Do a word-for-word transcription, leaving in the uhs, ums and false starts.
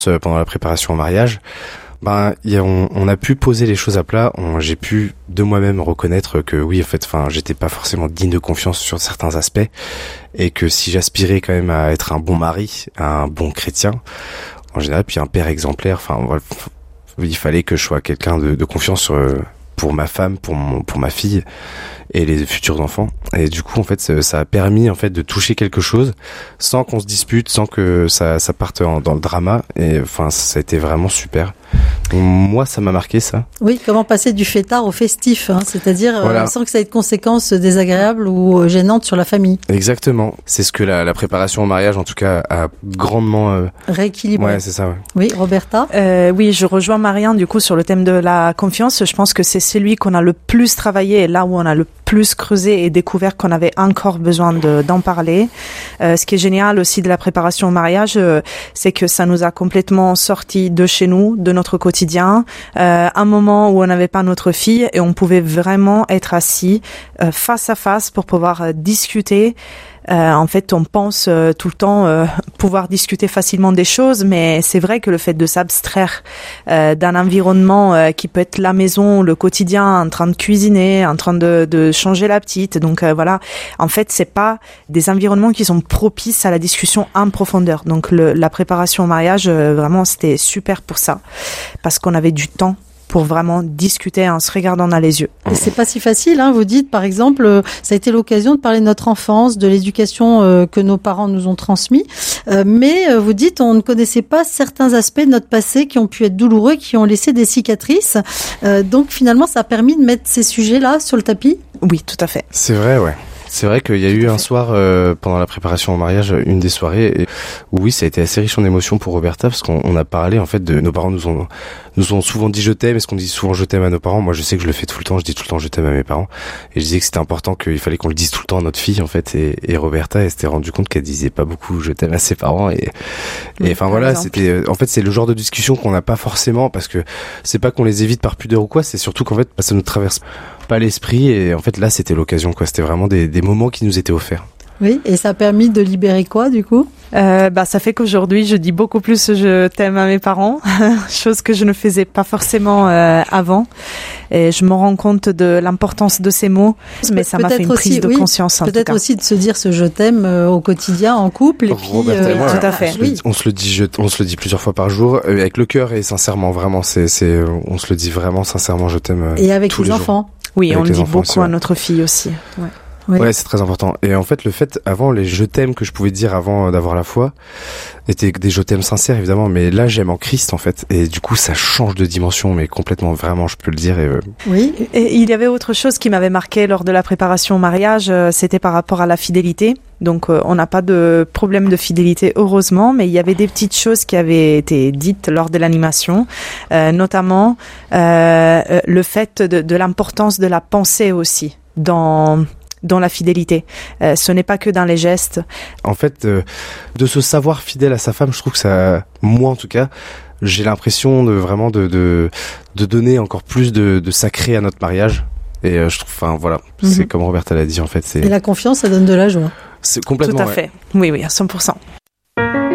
pendant la préparation au mariage, ben y a, on, on a pu poser les choses à plat. On, j'ai pu de moi-même reconnaître que oui, en fait, enfin, j'étais pas forcément digne de confiance sur certains aspects, et que si j'aspirais quand même à être un bon mari, un bon chrétien, en général, puis un père exemplaire, enfin, voilà, il fallait que je sois quelqu'un de, de confiance sur, pour ma femme, pour mon, pour ma fille et les futurs enfants. Et du coup, en fait, ça, ça a permis en fait de toucher quelque chose sans qu'on se dispute, sans que ça, ça parte en, dans le drama. Et enfin, ça a été vraiment super. Moi, ça m'a marqué, ça. Oui, comment passer du fêtard au festif, hein, c'est-à-dire voilà. euh, sans que ça ait de conséquences désagréables ou gênantes sur la famille. Exactement. C'est ce que la, la préparation au mariage, en tout cas, a grandement euh... rééquilibré. Ouais, c'est ça. Ouais. Oui, Roberta. Euh, oui, je rejoins Marianne du coup sur le thème de la confiance. Je pense que c'est celui qu'on a le plus travaillé et là où on a le plus creusé et découvert qu'on avait encore besoin de, d'en parler. Euh, ce qui est génial aussi de la préparation au mariage, euh, c'est que ça nous a complètement sortis de chez nous, de notre quotidien, euh, un moment où on n'avait pas notre fille et on pouvait vraiment être assis euh, face à face pour pouvoir euh, discuter. Euh, en fait, on pense euh, tout le temps euh, pouvoir discuter facilement des choses, mais c'est vrai que le fait de s'abstraire euh, d'un environnement euh, qui peut être la maison, le quotidien, en train de cuisiner, en train de, de changer la petite, donc euh, voilà, en fait, c'est pas des environnements qui sont propices à la discussion en profondeur. Donc le, la préparation au mariage, euh, vraiment, c'était super pour ça, parce qu'on avait du temps pour vraiment discuter en se regardant dans les yeux. Et c'est pas si facile, hein. Vous dites, par exemple, euh, ça a été l'occasion de parler de notre enfance, de l'éducation euh, que nos parents nous ont transmis, euh, mais euh, vous dites, on ne connaissait pas certains aspects de notre passé qui ont pu être douloureux, qui ont laissé des cicatrices. Euh, donc finalement, ça a permis de mettre ces sujets-là sur le tapis. Oui, tout à fait. C'est vrai, ouais. C'est vrai qu'il y a eu un soir euh, pendant la préparation au mariage, une des soirées et, où oui, ça a été assez riche en émotions pour Roberta parce qu'on on a parlé en fait de nos parents nous ont nous ont souvent dit je t'aime. Est-ce qu'on dit souvent je t'aime à nos parents? Moi, je sais que je le fais tout le temps. Je dis tout le temps je t'aime à mes parents et je disais que c'était important qu'il fallait qu'on le dise tout le temps à notre fille en fait. Et, et Roberta, elle s'était rendue compte qu'elle disait pas beaucoup je t'aime à ses parents et et enfin voilà, exemple. C'était en fait c'est le genre de discussion qu'on n'a pas forcément parce que c'est pas qu'on les évite par pudeur ou quoi. C'est surtout qu'en fait ça nous traverse pas l'esprit et en fait là c'était l'occasion quoi. C'était vraiment des, des moments qui nous étaient offerts. Oui, et ça a permis de libérer quoi du coup? Euh, bah ça fait qu'aujourd'hui je dis beaucoup plus je t'aime à mes parents, chose que je ne faisais pas forcément euh, avant. Et je me rends compte de l'importance de ces mots, mais ça m'a fait une prise aussi, de oui, conscience. En peut-être tout cas. aussi de se dire ce je t'aime euh, au quotidien en couple et Roberta puis et moi, euh, tout à fait. On, oui. on se le dit, je, on se le dit plusieurs fois par jour euh, avec le cœur et sincèrement vraiment. C'est, c'est, on se le dit vraiment sincèrement je t'aime. Euh, et avec tous les, les enfants. Oui, avec on le dit enfants beaucoup aussi, ouais. à notre fille aussi. Ouais. Oui. Ouais, c'est très important. Et en fait, le fait, avant, les je t'aime que je pouvais dire avant d'avoir la foi, étaient des je t'aime sincères, évidemment, mais là, j'aime en Christ, en fait. Et du coup, ça change de dimension, mais complètement, vraiment, je peux le dire. Et, euh... Oui. Et il y avait autre chose qui m'avait marqué lors de la préparation au mariage, euh, c'était par rapport à la fidélité. Donc, euh, on n'a pas de problème de fidélité, heureusement, mais il y avait des petites choses qui avaient été dites lors de l'animation, euh, notamment euh, le fait de, de l'importance de la pensée aussi dans... dans la fidélité. Euh, ce n'est pas que dans les gestes. En fait, euh, de se savoir fidèle à sa femme, je trouve que ça, moi en tout cas, j'ai l'impression de vraiment de de, de donner encore plus de, de sacré à notre mariage. Et euh, je trouve, enfin voilà, mm-hmm. c'est comme Roberta l'a dit en fait. C'est... Et la confiance, ça donne de la joie. C'est complètement. Tout à ouais. fait. Oui, oui, à cent pour cent.